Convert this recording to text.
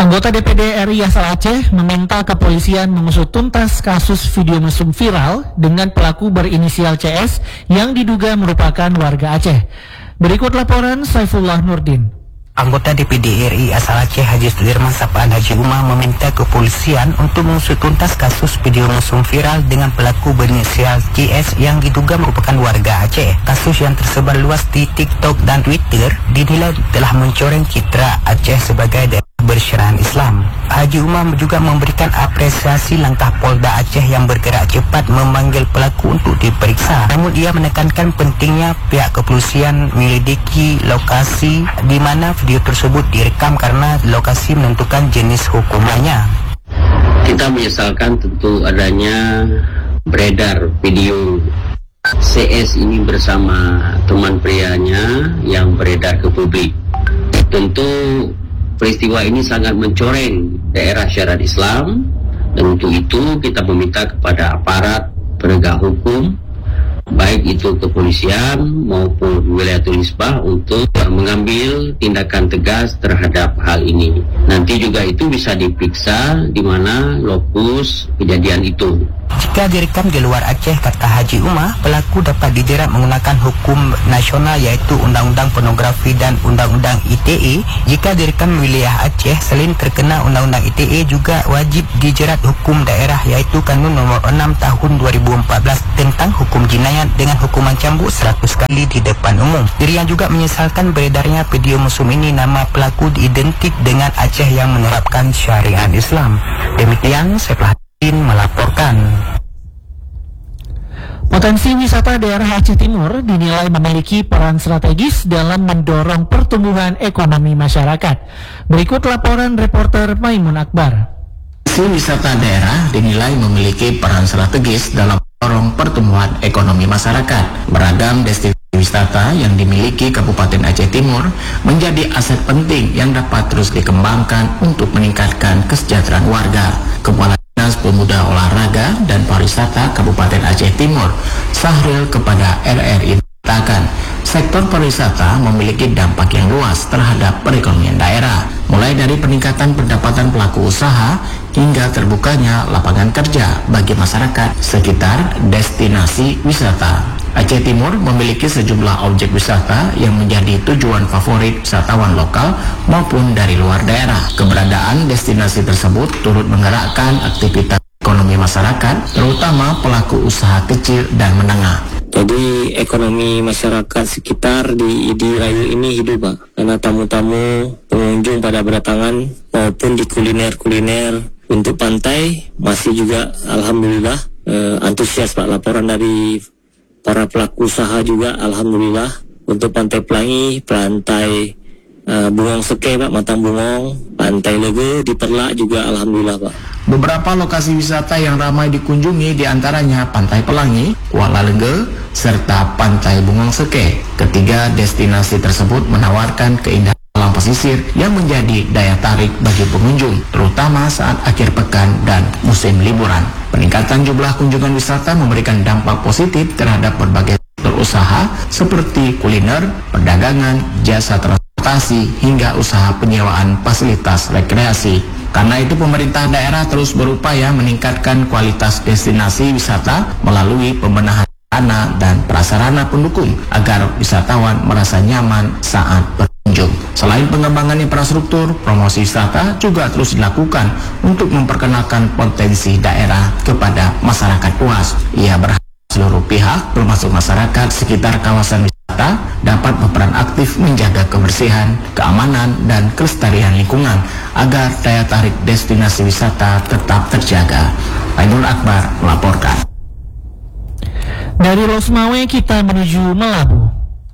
Anggota DPD RI asal Aceh meminta kepolisian mengusut tuntas kasus video mesum viral dengan pelaku berinisial CS yang diduga merupakan warga Aceh. Berikut laporan Saifullah Nurdin. Anggota DPD RI asal Aceh Haji Sudirman Sapaan Haji Umar meminta kepolisian untuk mengusut tuntas kasus video mesum viral dengan pelaku berinisial CS yang diduga merupakan warga Aceh. Kasus yang tersebar luas di TikTok dan Twitter dinilai telah mencoreng citra Aceh sebagai daerah bersyariah Islam. Haji Umar juga memberikan apresiasi langkah Polda Aceh yang bergerak cepat memanggil pelaku untuk diperiksa. Namun ia menekankan pentingnya pihak kepolisian menyelidiki lokasi di mana video tersebut direkam karena lokasi menentukan jenis hukumannya. Kita menyesalkan tentu adanya beredar video CS ini bersama teman prianya yang beredar ke publik. Tentu peristiwa ini sangat mencoreng daerah syariat Islam, dan untuk itu kita meminta kepada aparat penegak hukum, baik itu kepolisian maupun wilayatul hisbah, untuk mengambil tindakan tegas terhadap hal ini. Nanti juga itu bisa diperiksa di mana lokus kejadian itu. Jika direkam di luar Aceh, kata Haji Umar, pelaku dapat dijerat menggunakan hukum nasional yaitu Undang-Undang Pornografi dan Undang-Undang ITE. Jika direkam wilayah Aceh, selain terkena Undang-Undang ITE juga wajib dijerat hukum daerah yaitu Kanun Nomor 6 Tahun 2014 tentang hukum jinayat dengan hukuman cambuk 100 kali di depan umum. Dirinya juga menyesalkan beredarnya video mesum ini nama pelaku diidentik dengan Aceh yang menerapkan syariat Islam. Demikian Saifullah melaporkan. Potensi wisata daerah Aceh Timur dinilai memiliki peran strategis dalam mendorong pertumbuhan ekonomi masyarakat. Berikut laporan reporter Maimun Akbar. Potensi wisata daerah dinilai memiliki peran strategis dalam mendorong pertumbuhan ekonomi masyarakat. Beragam destinasi wisata yang dimiliki Kabupaten Aceh Timur menjadi aset penting yang dapat terus dikembangkan untuk meningkatkan kesejahteraan warga. Kepala Dinas Pemuda Olahraga dan Pariwisata Kabupaten Aceh Timur, Sahril kepada RRI mengatakan, sektor pariwisata memiliki dampak yang luas terhadap perekonomian daerah, mulai dari peningkatan pendapatan pelaku usaha hingga terbukanya lapangan kerja bagi masyarakat sekitar destinasi wisata. Aceh Timur memiliki sejumlah objek wisata yang menjadi tujuan favorit wisatawan lokal maupun dari luar daerah. Keberadaan destinasi tersebut turut menggerakkan aktivitas ekonomi masyarakat, terutama pelaku usaha kecil dan menengah. Jadi ekonomi masyarakat sekitar di Rayu ini hidup, Pak, karena tamu-tamu pengunjung pada berdatangan maupun di kuliner-kuliner untuk pantai masih juga alhamdulillah antusias, Pak. Laporan dari para pelaku usaha juga alhamdulillah untuk Pantai Pelangi, Pantai Bungong Seke, Pak, Matang Bungong, Pantai Lege di Perlak juga alhamdulillah, Pak. Beberapa lokasi wisata yang ramai dikunjungi diantaranya Pantai Pelangi, Kuala Lege, serta Pantai Bungong Seke. Ketiga destinasi tersebut menawarkan keindahan alam pesisir yang menjadi daya tarik bagi pengunjung, terutama saat akhir pekan dan musim liburan. Peningkatan jumlah kunjungan wisata memberikan dampak positif terhadap berbagai sektor usaha seperti kuliner, perdagangan, jasa transportasi, hingga usaha penyewaan fasilitas rekreasi. Karena itu pemerintah daerah terus berupaya meningkatkan kualitas destinasi wisata melalui pembenahan sarana dan prasarana pendukung agar wisatawan merasa nyaman saat berkunjung. Selain pengembangan infrastruktur, promosi wisata juga terus dilakukan untuk memperkenalkan potensi daerah kepada masyarakat luas. Ia berharap seluruh pihak, termasuk masyarakat sekitar kawasan wisata, dapat berperan aktif menjaga kebersihan, keamanan, dan kelestarian lingkungan agar daya tarik destinasi wisata tetap terjaga. Ainul Akbar melaporkan. Dari Losmawe kita menuju Melabu.